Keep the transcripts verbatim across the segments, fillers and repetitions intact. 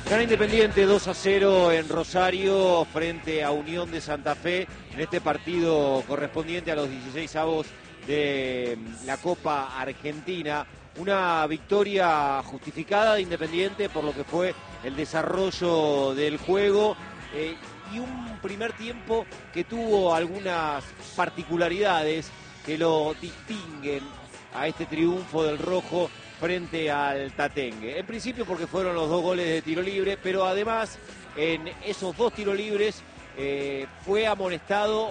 Gana Independiente dos a cero en Rosario frente a Unión de Santa Fe en este partido correspondiente a los dieciseisavos de la Copa Argentina. Una victoria justificada de Independiente por lo que fue el desarrollo del juego eh, y un primer tiempo que tuvo algunas particularidades que lo distinguen a este triunfo del rojo frente al Tatengue. En principio porque fueron los dos goles de tiro libre, pero además en esos dos tiros libres eh, fue amonestado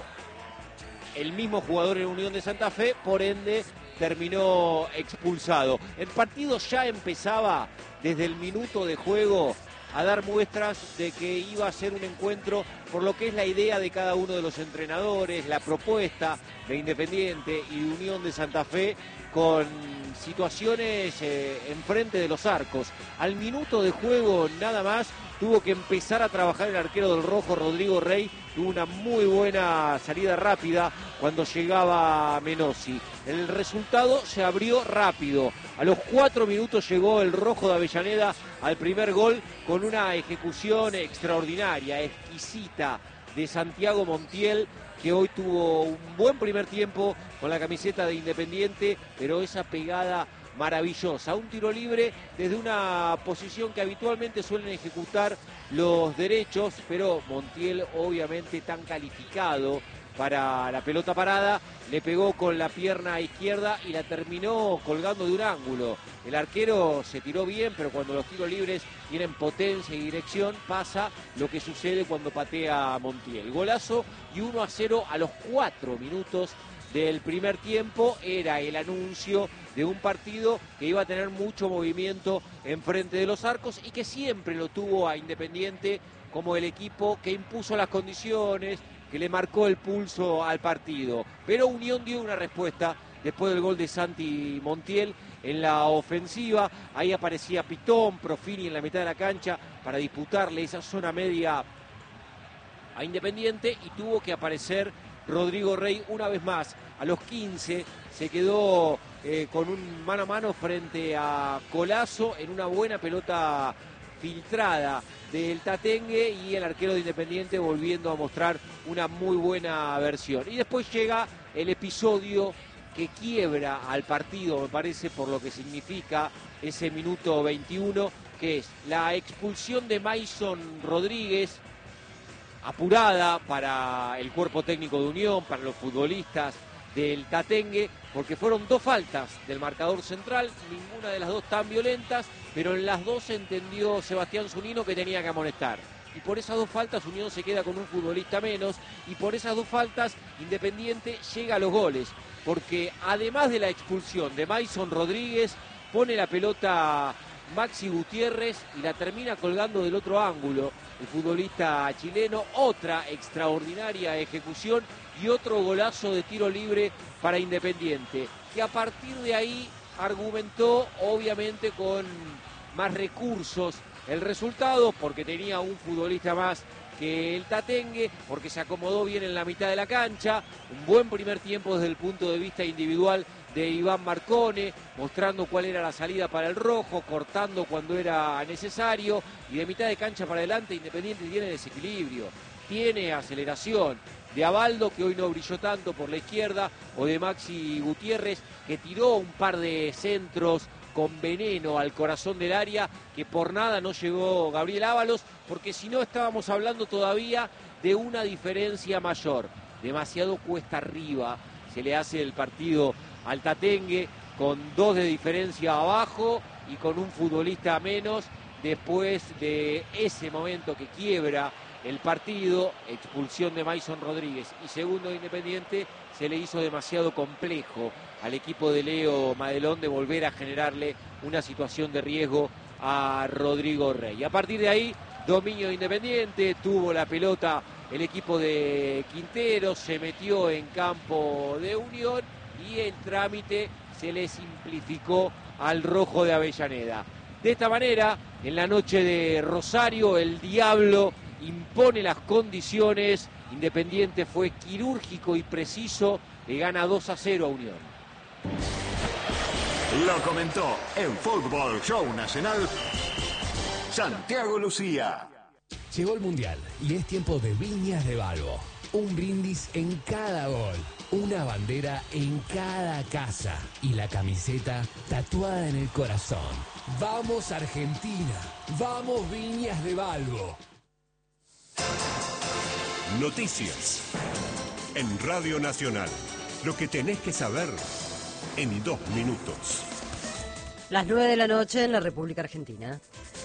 el mismo jugador en Unión de Santa Fe, por ende terminó expulsado. El partido ya empezaba desde el minuto de juego a dar muestras de que iba a ser un encuentro por lo que es la idea de cada uno de los entrenadores, la propuesta de Independiente y de Unión de Santa Fe con situaciones eh, enfrente de los arcos. Al minuto de juego nada más tuvo que empezar a trabajar el arquero del rojo, Rodrigo Rey. Tuvo una muy buena salida rápida cuando llegaba Menossi. El resultado se abrió rápido. A los cuatro minutos llegó el rojo de Avellaneda al primer gol con una ejecución extraordinaria, exquisita de Santiago Montiel, que hoy tuvo un buen primer tiempo con la camiseta de Independiente, pero esa pegada maravillosa, un tiro libre desde una posición que habitualmente suelen ejecutar los derechos, pero Montiel, obviamente tan calificado para la pelota parada, le pegó con la pierna izquierda y la terminó colgando de un ángulo. El arquero se tiró bien, pero cuando los tiros libres tienen potencia y dirección, pasa lo que sucede cuando patea Montiel. Golazo y uno a cero a los cuatro minutos del primer tiempo. Era el anuncio de un partido que iba a tener mucho movimiento enfrente de los arcos y que siempre lo tuvo a Independiente como el equipo que impuso las condiciones, que le marcó el pulso al partido. Pero Unión dio una respuesta después del gol de Santi Montiel en la ofensiva. Ahí aparecía Pitón, Profini en la mitad de la cancha para disputarle esa zona media a Independiente y tuvo que aparecer Rodrigo Rey una vez más. A los quince se quedó eh, con un mano a mano frente a Colazo en una buena pelota filtrada del Tatengue y el arquero de Independiente volviendo a mostrar una muy buena versión. Y después llega el episodio que quiebra al partido, me parece, por lo que significa ese minuto veintiuno, que es la expulsión de Mason Rodríguez, apurada para el cuerpo técnico de Unión, para los futbolistas del Tatengue, porque fueron dos faltas del marcador central, ninguna de las dos tan violentas, pero en las dos entendió Sebastián Zunino que tenía que amonestar. Y por esas dos faltas Unión se queda con un futbolista menos, y por esas dos faltas Independiente llega a los goles, porque además de la expulsión de Mason Rodríguez, pone la pelota Maxi Gutiérrez y la termina colgando del otro ángulo el futbolista chileno. Otra extraordinaria ejecución y otro golazo de tiro libre para Independiente, que a partir de ahí argumentó obviamente con más recursos el resultado, porque tenía un futbolista más que el Tatengue, porque se acomodó bien en la mitad de la cancha. Un buen primer tiempo desde el punto de vista individual de Iván Marcone, mostrando cuál era la salida para el rojo, cortando cuando era necesario, y de mitad de cancha para adelante Independiente tiene desequilibrio, tiene aceleración. De Abaldo, que hoy no brilló tanto por la izquierda, o de Maxi Gutiérrez, que tiró un par de centros con veneno al corazón del área, que por nada no llegó Gabriel Ábalos, porque si no estábamos hablando todavía de una diferencia mayor. Demasiado cuesta arriba se le hace el partido al Tatengue, con dos de diferencia abajo y con un futbolista menos, después de ese momento que quiebra el partido, expulsión de Mason Rodríguez y segundo de Independiente, se le hizo demasiado complejo al equipo de Leo Madelón de volver a generarle una situación de riesgo a Rodrigo Rey. A partir de ahí, dominio de Independiente, tuvo la pelota el equipo de Quintero, se metió en campo de Unión y el trámite se le simplificó al rojo de Avellaneda. De esta manera, en la noche de Rosario, el Diablo impone las condiciones. Independiente fue quirúrgico y preciso, le gana dos a cero a Unión. Lo comentó en Fútbol Show Nacional Santiago Lucía. Llegó el Mundial y es tiempo de Viñas de Balbo. Un brindis en cada gol, una bandera en cada casa y la camiseta tatuada en el corazón. ¡Vamos Argentina! ¡Vamos Viñas de Balbo! Noticias en Radio Nacional. Lo que tenés que saber en dos minutos. Las nueve de la noche en la República Argentina.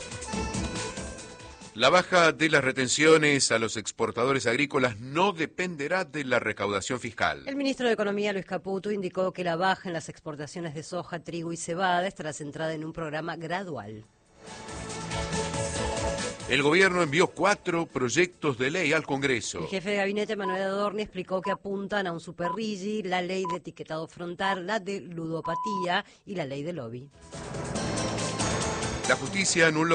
La baja de las retenciones a los exportadores agrícolas no dependerá de la recaudación fiscal. El ministro de Economía, Luis Caputo, indicó que la baja en las exportaciones de soja, trigo y cebada estará centrada en un programa gradual. El gobierno envió cuatro proyectos de ley al Congreso. El jefe de gabinete, Manuel Adorni, explicó que apuntan a un superrigi, la ley de etiquetado frontal, la de ludopatía y la ley de lobby. La justicia anuló